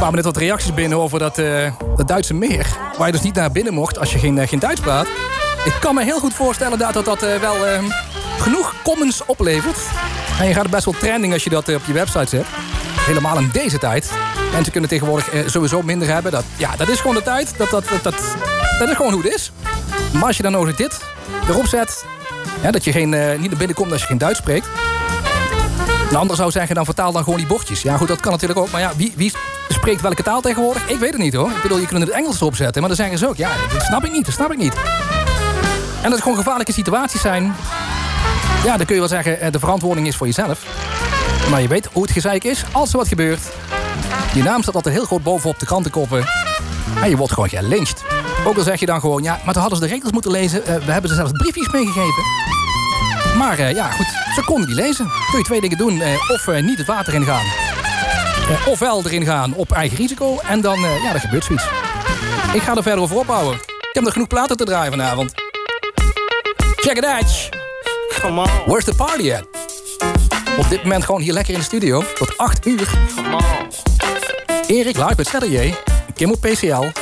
kwamen net wat reacties binnen over dat Duitse meer. Waar je dus niet naar binnen mocht als je geen Duits praat. Ik kan me heel goed voorstellen dat wel genoeg comments oplevert. En je gaat best wel trending als je dat op je website zet. Helemaal in deze tijd. Mensen kunnen tegenwoordig sowieso minder hebben. Dat is gewoon de tijd. Dat is gewoon hoe het is. Maar als je dan nog dit erop zet... dat je niet naar binnen komt als je geen Duits spreekt... Een ander zou zeggen, dan vertaal dan gewoon die bordjes. Ja goed, dat kan natuurlijk ook. Maar ja, wie spreekt welke taal tegenwoordig? Ik weet het niet hoor. Ik bedoel, je kunt het Engels erop zetten. Maar dan zeggen ze ook, ja, dat snap ik niet. En dat het gewoon gevaarlijke situaties zijn... Ja, dan kun je wel zeggen, de verantwoording is voor jezelf. Maar je weet hoe het gezeik is. Als er wat gebeurt... Je naam staat altijd heel groot bovenop de krantenkoppen. En je wordt gewoon gelyncht. Ook al zeg je dan gewoon, ja, maar toen hadden ze de regels moeten lezen. We hebben ze zelfs briefjes meegegeven. Maar ja, goed, ze konden die lezen. Kun je 2 dingen doen. Of niet het water ingaan. Ofwel erin gaan op eigen risico. En dan, ja, er gebeurt zoiets. Ik ga er verder over opbouwen. Ik heb nog genoeg platen te draaien vanavond. Check it out. Come on. Where's the party at? Op dit moment gewoon hier lekker in de studio. Tot 8 uur. Come on. Erik live met ZJ. Kim op PCL.